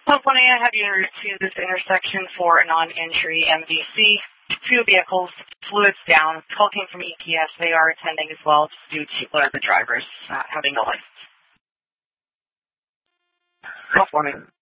Hopefully I have you to this intersection for a non-entry MDC. Two vehicles, fluids down, call came from EPS. They are attending as well due to the drivers not having a license. California.